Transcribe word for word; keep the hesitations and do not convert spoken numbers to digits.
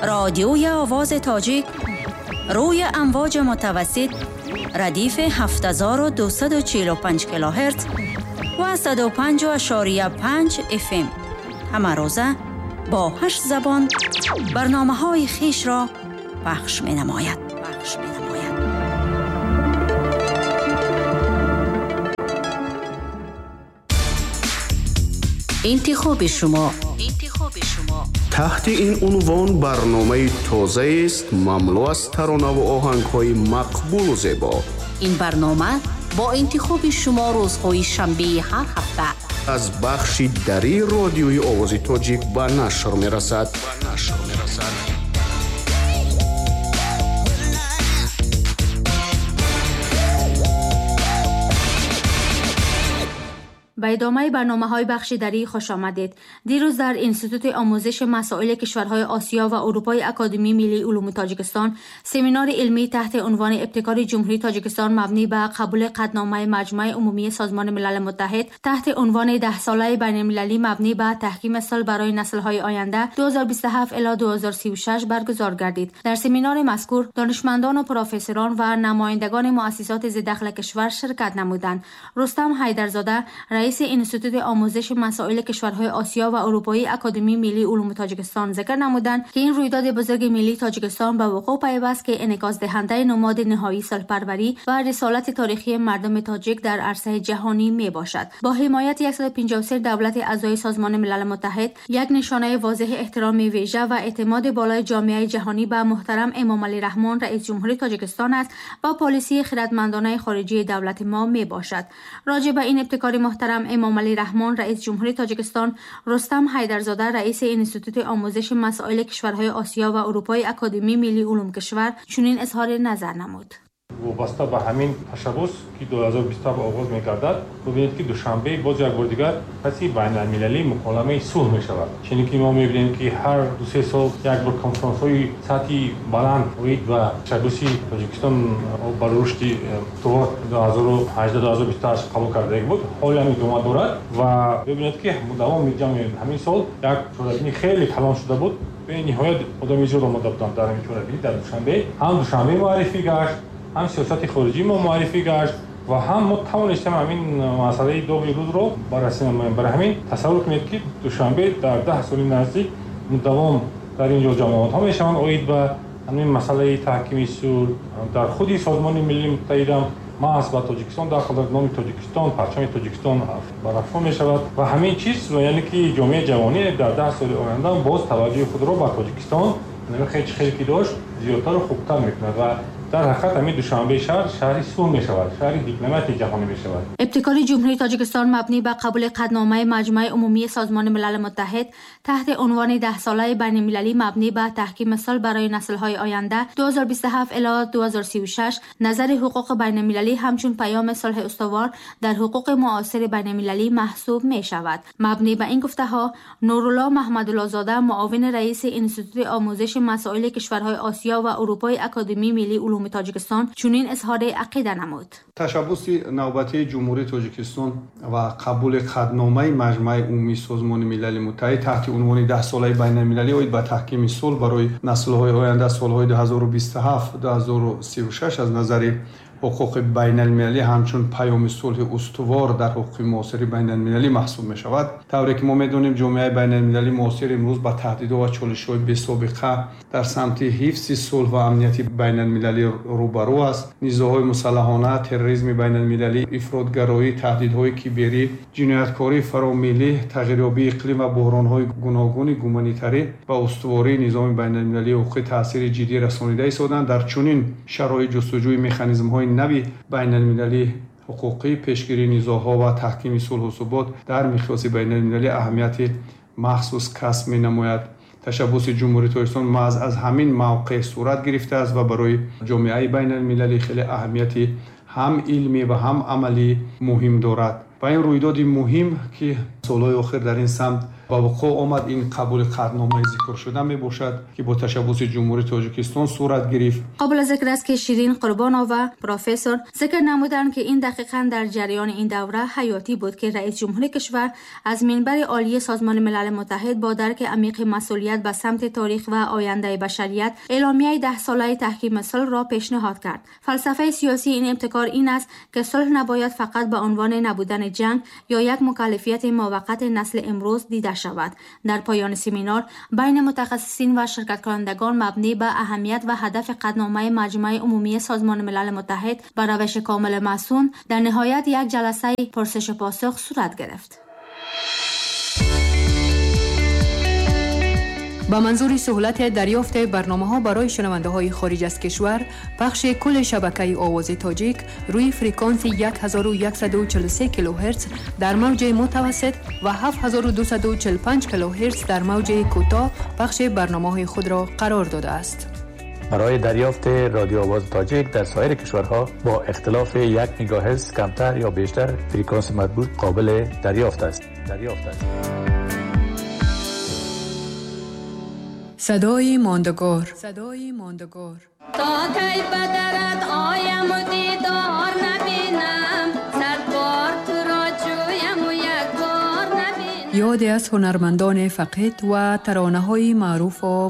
رادیوی آواز تاجیک روی امواج متوسط ردیف هفت هزار و دویست و چهل و پنج کیلوهرتز و صد و پنج و پنج اف ام همه روزه با هشت زبان برنامه های خیش را پخش می نماید. پخش می نماید. انتخاب شما انتخاب شما تحت این عنوان برنامه تازه است مملو از ترانه و آهنگ‌های مقبول و زیبا. این برنامه با انتخاب شما روزهای شنبه هر هفته از بخش دری رادیوی آواز تاجیک به نشر می‌رسد. به نشر می‌رسد. به ادامه برنامه‌های بخش دری خوش آمدید. دیروز در انستیتوت آموزش مسائل کشورهای آسیا و اروپای اکادمی ملی علوم تاجیکستان سمینار علمی تحت عنوان ابتکار جمهوری تاجیکستان مبنی بر قبول قطعنامه مجمع عمومی سازمان ملل متحد تحت عنوان ده ساله بین‌المللی مبنی بر تحکیم صلح برای نسل‌های آینده دو هزار و بیست و هفت الی دو هزار و سی و شش برگزار گردید. در سمینار مذکور دانشمندان و پروفسوران و نمایندگان مؤسسات ذی‌دخل کشور شرکت نمودند. رستم حیدرزاده رئیس انستیتوت آموزش مسائل کشورهای آسیا و اروپایی اکادمی ملی علوم تاجیکستان ذکر نمودند که این رویداد بزرگ ملی تاجیکستان به وقوع پیوست که انعکاس دهنده نماد نهایی صلح‌پروری و رسالت تاریخی مردم تاجیک در عرصه جهانی می باشد. با حمایت صد و پنجاه و سه دولت اعضای سازمان ملل متحد، یک نشانه واضح احترام ویژه و اعتماد بالای جامعه جهانی به محترم امام علی رحمان رئیس جمهوری تاجیکستان است و پالیسی خردمندانه خارجی دولت ما می باشد. راجع به این ابتکار محترم امام علی رحمان رئیس جمهوری تاجیکستان، رستم حیدرزاده رئیس انستیتوت آموزش مسائل کشورهای آسیا و اروپای اکادمی ملی علوم کشور چنین اظهار نظر نمود. وابسته به همین تشبس که دو هزار و بیست آغاز می‌گردد، ببینید که دوشنبه باز یک بار دیگر پسی بین‌المللی مکالمه صلح می‌شود. چنین که ما می‌بینیم که هر دو سه سال یک بار کنفرانس‌های سطحی بلند اوید و تشبسی تاجیکستان برای رشد تو دو هزار و هجده دو هزار و بیست و هشت قبول کرده بود. حال هم ادامه دارد و ببینید که مدام می‌جمع همین سال یک چوربینی خیلی کلان شده بود. به نهایت آدمی زیاد آمده بودند در این چوربینی در دوشنبه هم دوشنبه معرفی گشت، هم سیاست خارجی ما معرفی گشت و هم ما توانستیم همین مسئله دو روز رو بررسی نماییم. برای همین تصور کنید که دوشنبه در ده سال نزدیک مدام در اینجا جماعت ها میشوند اوید و همین مسئله تحکیم صلح در خودی سازمان ملی متحد هم محض به تاجیکستان داخل در نام تاجیکستان پرچم تاجیکستان برافته می شود و همین چیز و یعنی که جامعه جوانی در ده سال آینده باز توجه خود را به تاجیکستان خیلی خیلی که داشت زیادتر و خوبتر میکند و در حقیقت همین دوشنبه شهر شهری صلح می شود، شهری دیپلماتی جهانی می شود. ابتکار جمهوری تاجیکستان مبنی بر قبول قطعنامه مجمع عمومی سازمان ملل متحد تحت عنوان ده ساله بین‌المللی مبنی بر تحکیم صلح برای نسل‌های آینده دو هزار و بیست و هفت الی دو هزار و سی و شش نظر حقوق بین‌المللی همچون پیام صلح استوار در حقوق معاصر بین‌المللی محسوب می شود. مبنی بر این گفته‌ها، نورالله محمدالله زاده معاون رئیس انستیتوت آموزش مسائل کشورهای آسیا و اروپای اکادمی ملی علوم تاجیکستان چنین اظهار عقیده نمود. تشبس نوبتی جمهوری تاجیکستان و قبول قطعنامه مجمع عمومی سازمان ملل متحد تحت عنوان ده ساله بین‌المللی اوید به تحکیم صلح برای نسل‌های آینده سال‌های دو هزار و بیست و هفت دو هزار و سی و شش از نظر حقوق بین‌المللی همچون پیام صلح استوار در حقوق معاصر بین‌المللی محسوب می شود. طوری که ما می‌دانیم جامعه بین‌المللی معاصر امروز با تهدیدها و چالش‌های بی‌سابقه در سمت حفظ صلح و امنیت بین‌المللی روبرو است. نزاع‌های مسلحانه، تروریسم بین‌المللی، افراطگرایی، تهدیدهای کیبری، جنایتکاری فراملی، تغییریابی اقلیم و بحران‌های گوناگون گومانیتری و استواری نظام بین‌المللی حقوقی تاثیر جدی رسانیده ایستادند. در چنین شرایط جستجوی مکانیزم‌های نوی بین‌المللی حقوقی، پیشگیری نزاع‌ها و تحکیم صلح و ثبات در مقیاس بین‌المللی اهمیت مخصوص کسب می‌نماید. تشبس جمهوری تاجیکستان محض از همین موقع صورت گرفته است و برای جامعه بین‌المللی خیلی اهمیت هم علمی و هم عملی مهم دارد. و این رویداد مهم که سالهای آخر در این سمت با وقوع آمد این قبول قطعنامه ذکر شده می باشد که با تشبث جمهوری تاجیکستان صورت گرفت. قابل ذکر است که شیرین قربانووا پروفسور ذکر نمودند که این دقیقاً در جریان این دوره حیاتی بود که رئیس جمهور کشور از منبر عالی سازمان ملل متحد با درک عمیق مسئولیت به سمت تاریخ و آینده بشریت اعلامیه ده ساله تحکیم صلح را پیشنهاد کرد. فلسفه سیاسی این ابتکار این است که صلح نباید فقط به عنوان نبودن جنگ یا یک مکلفیت موقت نسل امروز دیده شود. در پایان سمینار بین متخصصین و شرکت کنندگان مبنی به اهمیت و هدف قطعنامه مجمع عمومی سازمان ملل متحد به روش کامل مصون در نهایت یک جلسه پرسش و پاسخ صورت گرفت. با منظور سهولت دریافت برنامه‌ها برای شنونده‌های خارج از کشور، پخش کل شبکه آواز تاجیک روی فرکانس صد و صد و چهل و سه کیلوهرتز در موج متوسط و هفت هزار و دویست و چهل و پنج کیلوهرتز در موج کوتاه پخش برنامه‌های خود را قرار داده است. برای دریافت رادیو آواز تاجیک در سایر کشورها با اختلاف یک مگاهرتز کمتر یا بیشتر فرکانس مربوط قابل دریافت است. دریافت است. صدای ماندگار صدای ماندگار تا کی بدرت آیم و دیدار نبینم سرکار تو را جویم و یک بار نبینم. یادی از هنرمندان فقید و ترانه‌های معروف و